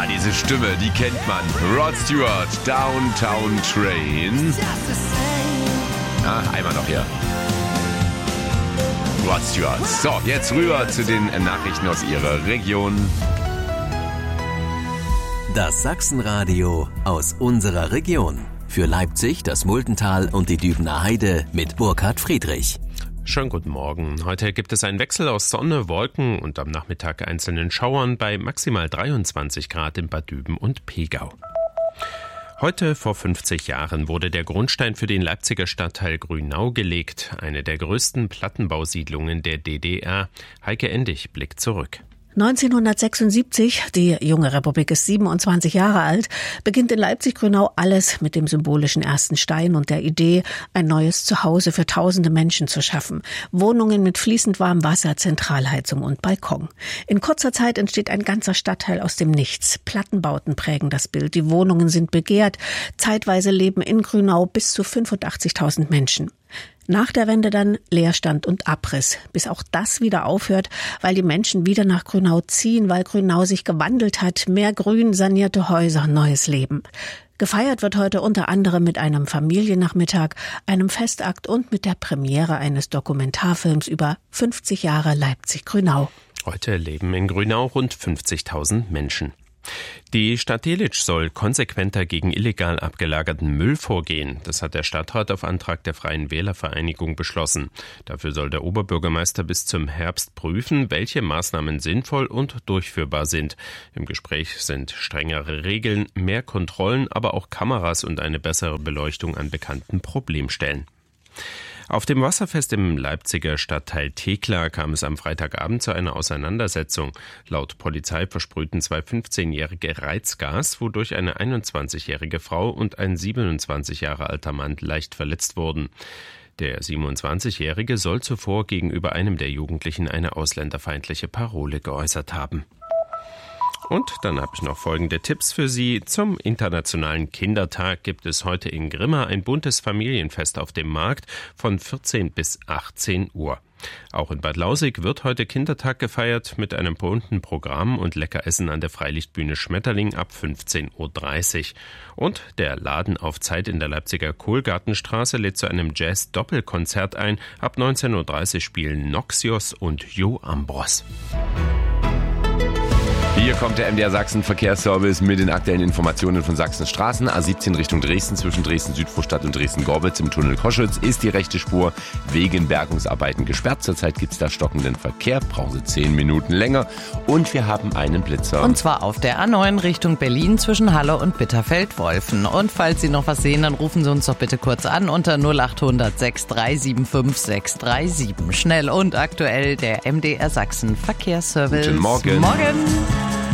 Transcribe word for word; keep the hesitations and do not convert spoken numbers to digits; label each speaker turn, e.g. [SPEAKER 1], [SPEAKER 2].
[SPEAKER 1] Ah, diese Stimme, die kennt man. Rod Stewart, Downtown Train. Ah, einmal noch hier. Rod Stewart. So, jetzt rüber zu den Nachrichten aus Ihrer Region.
[SPEAKER 2] Das Sachsenradio aus unserer Region. Für Leipzig, das Muldental und die Dübener Heide mit Burkhard Friedrich.
[SPEAKER 3] Schönen guten Morgen. Heute gibt es einen Wechsel aus Sonne, Wolken und am Nachmittag einzelnen Schauern bei maximal dreiundzwanzig Grad in Bad Düben und Pegau. Heute vor fünfzig Jahren wurde der Grundstein für den Leipziger Stadtteil Grünau gelegt, eine der größten Plattenbausiedlungen der D D R. Heike Endig blickt zurück.
[SPEAKER 4] neunzehnhundertsechsundsiebzig, die junge Republik ist siebenundzwanzig Jahre alt, beginnt in Leipzig-Grünau alles mit dem symbolischen ersten Stein und der Idee, ein neues Zuhause für tausende Menschen zu schaffen. Wohnungen mit fließend warmem Wasser, Zentralheizung und Balkon. In kurzer Zeit entsteht ein ganzer Stadtteil aus dem Nichts. Plattenbauten prägen das Bild, die Wohnungen sind begehrt. Zeitweise leben in Grünau bis zu fünfundachtzigtausend Menschen. Nach der Wende dann Leerstand und Abriss, bis auch das wieder aufhört, weil die Menschen wieder nach Grünau ziehen, weil Grünau sich gewandelt hat, mehr Grün, sanierte Häuser, neues Leben. Gefeiert wird heute unter anderem mit einem Familiennachmittag, einem Festakt und mit der Premiere eines Dokumentarfilms über fünfzig Jahre Leipzig-Grünau.
[SPEAKER 3] Heute leben in Grünau rund fünfzigtausend Menschen. Die Stadt Delitzsch soll konsequenter gegen illegal abgelagerten Müll vorgehen. Das hat der Stadtrat auf Antrag der Freien Wählervereinigung beschlossen. Dafür soll der Oberbürgermeister bis zum Herbst prüfen, welche Maßnahmen sinnvoll und durchführbar sind. Im Gespräch sind strengere Regeln, mehr Kontrollen, aber auch Kameras und eine bessere Beleuchtung an bekannten Problemstellen. Auf dem Wasserfest im Leipziger Stadtteil Thekla kam es am Freitagabend zu einer Auseinandersetzung. Laut Polizei versprühten zwei fünfzehnjährige Reizgas, wodurch eine einundzwanzigjährige Frau und ein siebenundzwanzig Jahre alter Mann leicht verletzt wurden. Der siebenundzwanzigjährige soll zuvor gegenüber einem der Jugendlichen eine ausländerfeindliche Parole geäußert haben. Und dann habe ich noch folgende Tipps für Sie. Zum Internationalen Kindertag gibt es heute in Grimma ein buntes Familienfest auf dem Markt von vierzehn bis achtzehn Uhr. Auch in Bad Lausick wird heute Kindertag gefeiert mit einem bunten Programm und Leckeressen an der Freilichtbühne Schmetterling ab fünfzehn Uhr dreißig. Und der Laden auf Zeit in der Leipziger Kohlgartenstraße lädt zu einem Jazz-Doppelkonzert ein. Ab neunzehn Uhr dreißig spielen Noxious und Jo Ambros.
[SPEAKER 1] Hier kommt der M D R Sachsen Verkehrsservice mit den aktuellen Informationen von Sachsens Straßen. A siebzehn Richtung Dresden zwischen Dresden-Südvorstadt und Dresden-Gorbitz im Tunnel Koschütz ist die rechte Spur wegen Bergungsarbeiten gesperrt. Zurzeit gibt es da stockenden Verkehr, brauchen Sie zehn Minuten länger. Und wir haben einen Blitzer.
[SPEAKER 5] Und zwar auf der A neun Richtung Berlin zwischen Halle und Bitterfeld-Wolfen. Und falls Sie noch was sehen, dann rufen Sie uns doch bitte kurz an unter null achthundert sechs drei sieben fünf sechs drei sieben. Schnell und aktuell der M D R Sachsen Verkehrsservice.
[SPEAKER 1] Guten Morgen.
[SPEAKER 5] Morgen.